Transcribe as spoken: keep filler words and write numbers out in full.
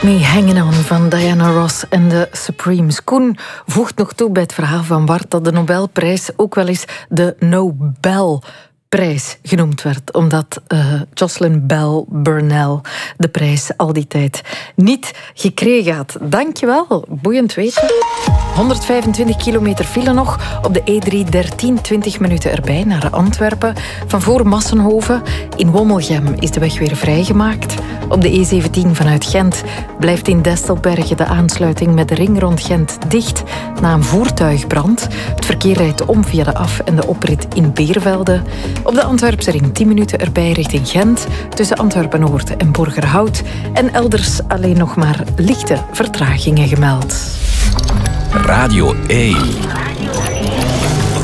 Me Hanging On van Diana Ross en de Supremes. Koen voegt nog toe bij het verhaal van Bart dat de Nobelprijs ook wel eens de Nobelprijs genoemd werd, omdat uh, Jocelyn Bell Burnell de prijs al die tijd niet gekregen had. Dankjewel, boeiend weten. honderdvijfentwintig kilometer file nog op de E drie dertien, twintig minuten erbij naar Antwerpen. Van voor Massenhoven in Wommelgem is de weg weer vrijgemaakt. Op de E zeventien vanuit Gent blijft in Destelbergen de aansluiting met de ring rond Gent dicht na een voertuigbrand. Het verkeer rijdt om via de af- en de oprit in Beervelde. Op de Antwerpse ring tien minuten erbij richting Gent tussen Antwerpen-Noord en Borgerhout. En elders alleen nog maar lichte vertragingen gemeld. Radio één.